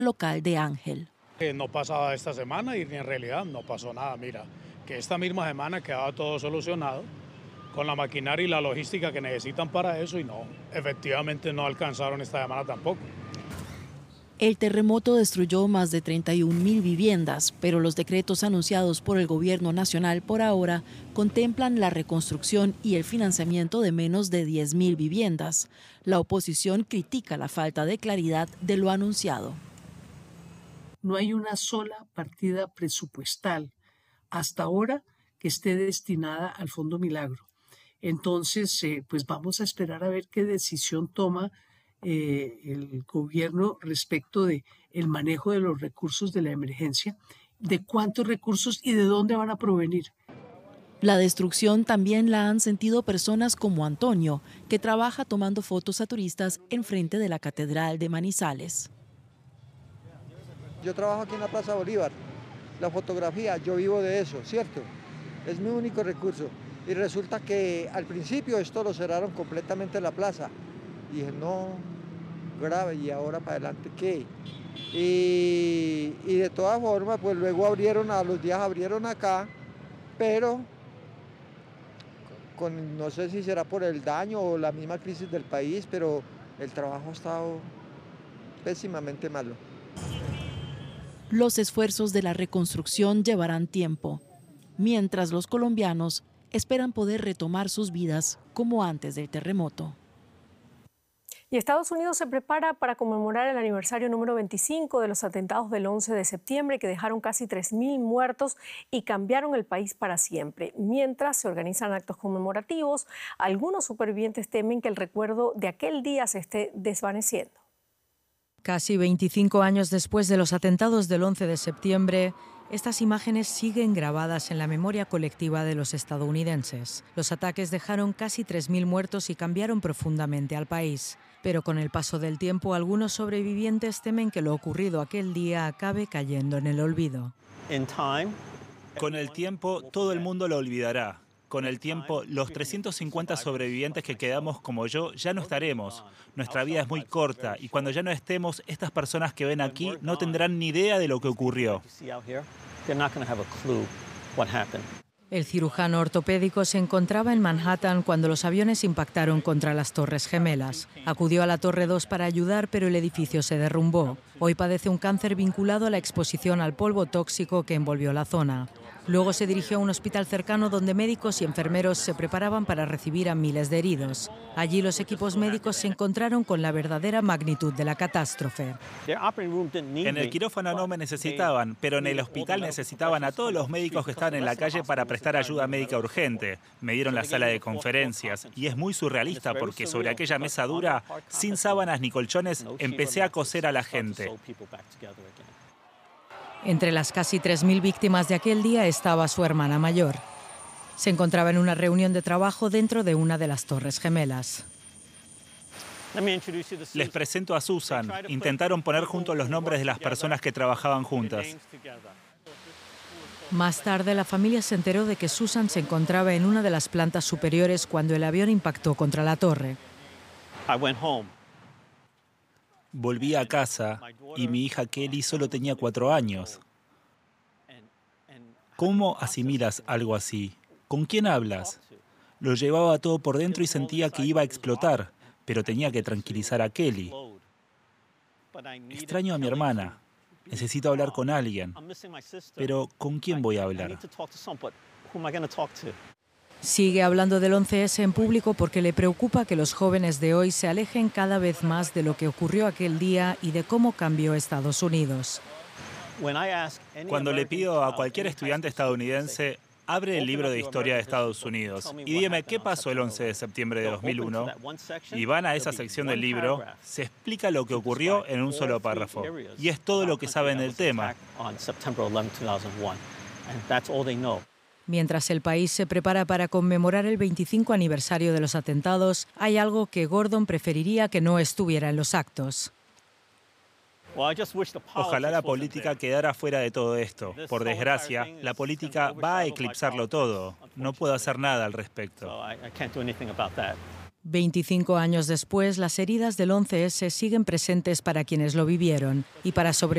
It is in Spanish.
local de Ángel. No pasaba esta semana y en realidad no pasó nada. Mira, que esta misma semana quedaba todo solucionado con la maquinaria y la logística que necesitan para eso y no, efectivamente no alcanzaron esta semana tampoco. El terremoto destruyó más de 31.000 viviendas, pero los decretos anunciados por el gobierno nacional por ahora contemplan la reconstrucción y el financiamiento de menos de 10.000 viviendas. La oposición critica la falta de claridad de lo anunciado. No hay una sola partida presupuestal hasta ahora que esté destinada al Fondo Milagro. Entonces, pues vamos a esperar a ver qué decisión toma el gobierno respecto de el manejo de los recursos de la emergencia, de cuántos recursos y de dónde van a provenir. La destrucción también la han sentido personas como Antonio, que trabaja tomando fotos a turistas enfrente de la Catedral de Manizales. Yo trabajo aquí en la Plaza Bolívar, la fotografía, yo vivo de eso, ¿cierto? Es mi único recurso. Y resulta que al principio esto lo cerraron completamente la plaza. Y dije, no, grave, ¿y ahora para adelante qué? Y de todas formas, pues luego abrieron, a los días abrieron acá, pero no sé si será por el daño o la misma crisis del país, pero el trabajo ha estado pésimamente malo. Los esfuerzos de la reconstrucción llevarán tiempo, mientras los colombianos esperan poder retomar sus vidas como antes del terremoto. Y Estados Unidos se prepara para conmemorar el aniversario número 25 de los atentados del 11 de septiembre que dejaron casi 3.000 muertos y cambiaron el país para siempre. Mientras se organizan actos conmemorativos, algunos supervivientes temen que el recuerdo de aquel día se esté desvaneciendo. Casi 25 años después de los atentados del 11 de septiembre, estas imágenes siguen grabadas en la memoria colectiva de los estadounidenses. Los ataques dejaron casi 3.000 muertos y cambiaron profundamente al país. Pero con el paso del tiempo, algunos sobrevivientes temen que lo ocurrido aquel día acabe cayendo en el olvido. Con el tiempo, todo el mundo lo olvidará. Con el tiempo, los 350 sobrevivientes que quedamos como yo ya no estaremos. Nuestra vida es muy corta y cuando ya no estemos, estas personas que ven aquí no tendrán ni idea de lo que ocurrió. El cirujano ortopédico se encontraba en Manhattan cuando los aviones impactaron contra las Torres Gemelas. Acudió a la Torre 2 para ayudar, pero el edificio se derrumbó. Hoy padece un cáncer vinculado a la exposición al polvo tóxico que envolvió la zona. Luego se dirigió a un hospital cercano donde médicos y enfermeros se preparaban para recibir a miles de heridos. Allí los equipos médicos se encontraron con la verdadera magnitud de la catástrofe. En el quirófano no me necesitaban, pero en el hospital necesitaban a todos los médicos que estaban en la calle para prestar ayuda médica urgente. Me dieron la sala de conferencias y es muy surrealista porque sobre aquella mesa dura, sin sábanas ni colchones, empecé a coser a la gente. Entre las casi 3.000 víctimas de aquel día estaba su hermana mayor. Se encontraba en una reunión de trabajo dentro de una de las Torres Gemelas. Les presento a Susan. Intentaron poner juntos los nombres de las personas que trabajaban juntas. Más tarde, la familia se enteró de que Susan se encontraba en una de las plantas superiores cuando el avión impactó contra la torre. Volví a casa y mi hija Kelly solo tenía 4 años. ¿Cómo asimilas algo así? ¿Con quién hablas? Lo llevaba todo por dentro y sentía que iba a explotar, pero tenía que tranquilizar a Kelly. Extraño a mi hermana. Necesito hablar con alguien. Pero ¿con quién voy a hablar? Sigue hablando del 11S en público porque le preocupa que los jóvenes de hoy se alejen cada vez más de lo que ocurrió aquel día y de cómo cambió Estados Unidos. Cuando le pido a cualquier estudiante estadounidense, abre el libro de historia de Estados Unidos y dime qué pasó el 11 de septiembre de 2001, y van a esa sección del libro, se explica lo que ocurrió en un solo párrafo. Y es todo lo que saben del tema. Mientras el país se prepara para conmemorar el 25 aniversario de los atentados, hay algo que Gordon preferiría que no estuviera en los actos. Ojalá la política quedara fuera de todo esto. Por desgracia, la política va a eclipsarlo todo. No puedo hacer nada al respecto. 25 años después, las heridas del 11S siguen presentes para quienes lo vivieron y para sobrevivir.